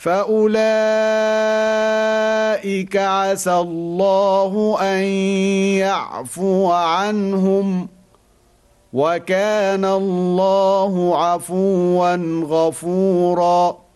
فأولئك عسى الله أن يعفو عنهم وكان الله عفوا غفورا